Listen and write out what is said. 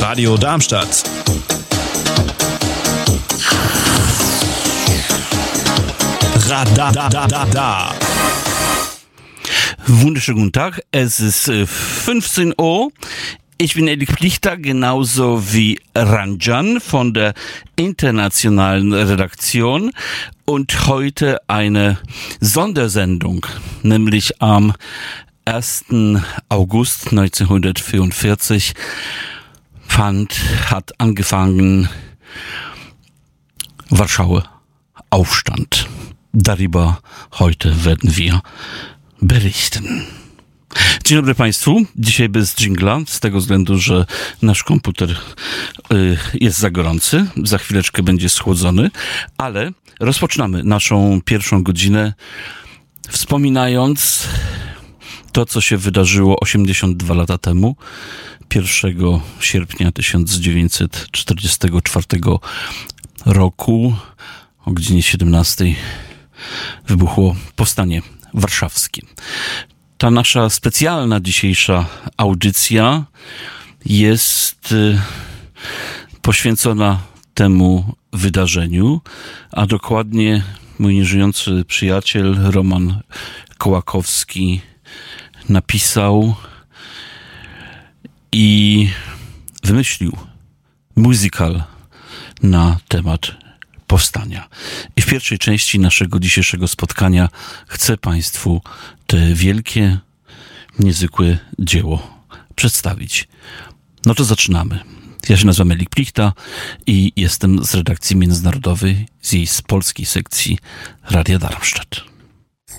Radio Darmstadt. Radadadada. Wunderschönen guten Tag, es ist 15 Uhr. Ich bin Elik Plichter, genauso wie Ranjan von der internationalen Redaktion und heute eine Sondersendung, nämlich am 1. August 1944 hat angefangen Warschauer Aufstand. Darüber heute werden wir berichten. Dzień dobry Państwu. Dzisiaj bez dżingla, z tego względu, że nasz komputer jest za gorący. Za chwileczkę będzie schłodzony, ale rozpoczynamy naszą pierwszą godzinę wspominając to, co się wydarzyło 82 lata temu, 1 sierpnia 1944 roku o godzinie 17 wybuchło powstanie warszawskie. Ta nasza specjalna dzisiejsza audycja jest poświęcona temu wydarzeniu, a dokładnie mój nieżyjący przyjaciel Roman Kołakowski napisał i wymyślił musical na temat powstania. I w pierwszej części naszego dzisiejszego spotkania chcę Państwu te wielkie, niezwykłe dzieło przedstawić. No to zaczynamy. Ja się nazywam Elik Plichta i jestem z redakcji międzynarodowej, z polskiej sekcji Radia Darmstadt.